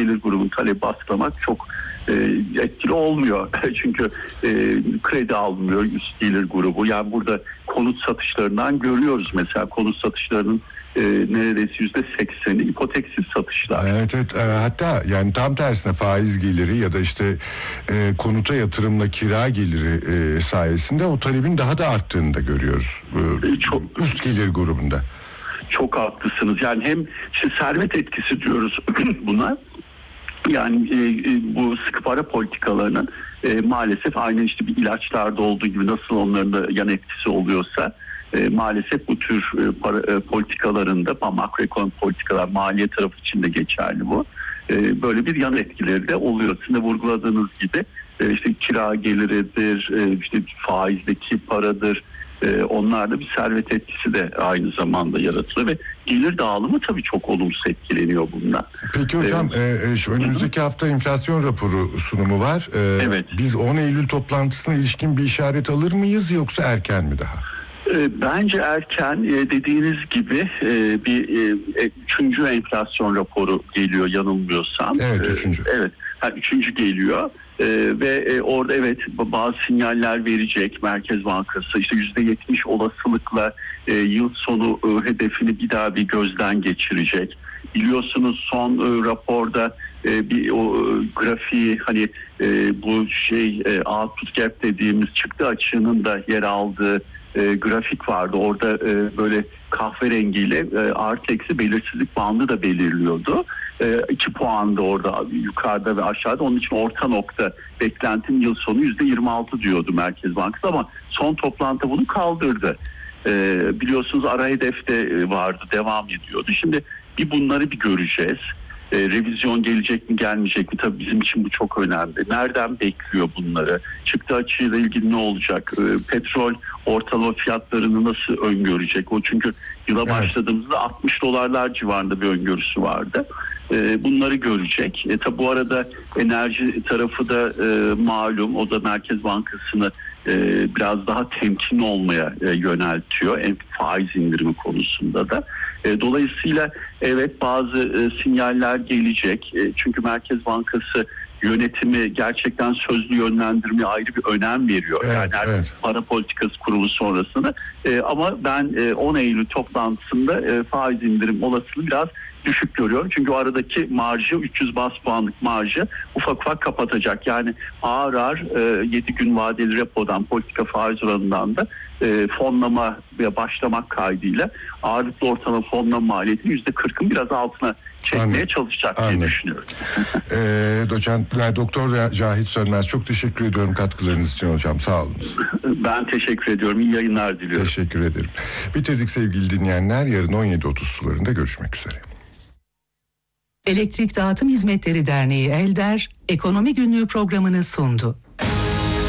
gelir grubun talebi baskılamak çok etkili olmuyor. Çünkü kredi almıyor üst gelir grubu. Yani burada konut satışlarından görüyoruz mesela, konut satışlarının neredeyse %80'i ipoteksiz satışlar. Evet. Hatta yani tam tersine faiz geliri ya da işte konuta yatırımla kira geliri sayesinde o talebin daha da arttığını da görüyoruz. Çok üst gelir grubunda. Çok haklısınız. Yani hem işte servet etkisi diyoruz buna. Yani bu sıkı para politikalarının maalesef aynı işte bir ilaçlarda olduğu gibi nasıl onların da yan etkisi oluyorsa maalesef bu tür politikalarında, makroekonomik politikalar, maliye tarafı için de geçerli bu. Böyle bir yan etkileri de oluyor. Sizin de vurguladığınız gibi işte kira geliridir, işte faizdeki paradır. Onlarda bir servet etkisi de aynı zamanda yaratılıyor ve gelir dağılımı tabii çok olumsuz etkileniyor bundan. Peki hocam şu önümüzdeki hafta enflasyon raporu sunumu var. Evet. Biz 10 Eylül toplantısına ilişkin bir işaret alır mıyız yoksa erken mi daha? Bence erken, dediğiniz gibi bir üçüncü enflasyon raporu geliyor yanılmıyorsam. Evet, üçüncü. Evet, üçüncü geliyor. Ve orada evet bazı sinyaller verecek Merkez Bankası, işte %70 olasılıkla yıl sonu hedefini bir daha bir gözden geçirecek. Biliyorsunuz son raporda bir o grafiği hani bu output gap dediğimiz çıktı açığının da yer aldığı grafik vardı. Orada böyle kahverengiyle artı eksi belirsizlik bandı da belirliyordu. 2 puan da orada yukarıda ve aşağıda. Onun için orta nokta beklentim yıl sonu %26 diyordu Merkez Bankası ama son toplantı bunu kaldırdı. Biliyorsunuz ara hedef de vardı, devam ediyordu. Şimdi bunları bir göreceğiz. Revizyon gelecek mi gelmeyecek mi? Tabii bizim için bu çok önemli. Nereden bekliyor bunları? Çıktı açığıyla ilgili ne olacak? Petrol ortalama fiyatlarını nasıl öngörecek? O çünkü yıla başladığımızda $60 civarında bir öngörüsü vardı. Bunları görecek. Tabii bu arada enerji tarafı da malum. O da Merkez Bankası'nı biraz daha temkinli olmaya yöneltiyor. Faiz indirimi konusunda da. Dolayısıyla evet bazı sinyaller gelecek. Çünkü Merkez Bankası yönetimi gerçekten sözlü yönlendirmeye ayrı bir önem veriyor. Para politikası kurulu sonrasında. Ama ben 10 Eylül toplantısında faiz indirim olasılığı biraz düşük görüyorum. Çünkü o aradaki marjı 300 bas puanlık marjı ufak kapatacak. Yani ağır 7 gün vadeli repodan, politika faiz oranından da fonlama ve başlamak kaydıyla ağırlıklı ortalama fonlama maliyetini %40'ın biraz altına çekmeye çalışacak diye düşünüyorum. Doktor Cahit Sönmez, çok teşekkür ediyorum katkılarınız için hocam. Sağ olun. Ben teşekkür ediyorum. İyi yayınlar diliyorum. Teşekkür ederim. Bitirdik sevgili dinleyenler. Yarın 17.30 sularında görüşmek üzere. Elektrik Dağıtım Hizmetleri Derneği Elder, Ekonomi Günlüğü programını sundu.